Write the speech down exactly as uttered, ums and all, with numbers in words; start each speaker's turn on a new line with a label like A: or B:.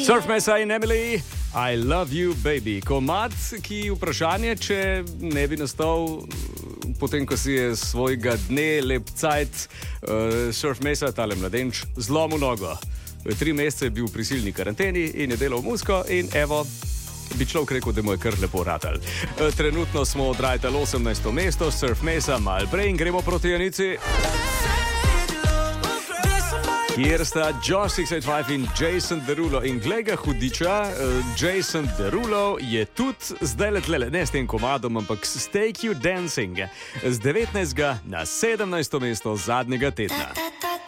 A: Surf Mesa in Emily, I love you, baby. Komad, ki vprašanje, če ne bi nastal potem, ko si je svojega dne, lep cajt, uh, Surf Mesa, tale mladenč, zlomil nogo. Tri mesece je bil v prisilni karanteni in je delal muziko in evo, bi človek rekel, da mu je kar lepo ratal. Uh, trenutno smo odrajtali osemnajsto mesto, Surf Mesa, malo prej in gremo proti Janici, kjer sta Josh šest osem pet in Jason Derulo. In glej ga hudiča, uh, Jason Derulo je tudi zdaj letlele, ne s tem komadom, ampak s Take You Dancing, z devetnajstega na sedemnajsto mesto zadnjega tedna.